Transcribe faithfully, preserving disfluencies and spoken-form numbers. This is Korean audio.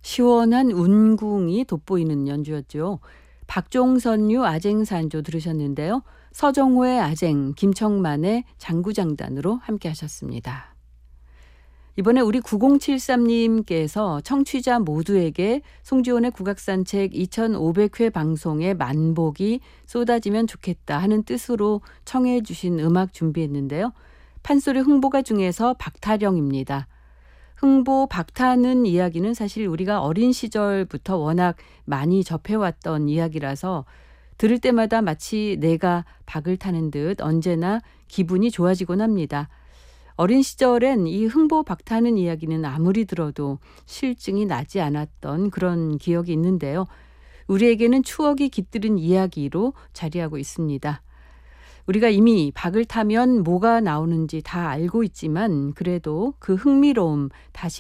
시원한 운궁이 돋보이는 연주였죠. 박종선유 아쟁산조 들으셨는데요. 서정호의 아쟁, 김청만의 장구장단으로 함께 하셨습니다. 이번에 우리 구공칠삼님께서 청취자 모두에게 송지온의 국악산책 이천오백 회 방송에 만복이 쏟아지면 좋겠다 하는 뜻으로 청해 주신 음악 준비했는데요. 판소리 흥보가 중에서 박타령입니다. 흥보 박타는 이야기는 사실 우리가 어린 시절부터 워낙 많이 접해왔던 이야기라서 들을 때마다 마치 내가 박을 타는 듯 언제나 기분이 좋아지곤 합니다. 어린 시절엔 이 흥보 박타는 이야기는 아무리 들어도 실증이 나지 않았던 그런 기억이 있는데요. 우리에게는 추억이 깃들은 이야기로 자리하고 있습니다. 우리가 이미 박을 타면 뭐가 나오는지 다 알고 있지만 그래도 그 흥미로움 다시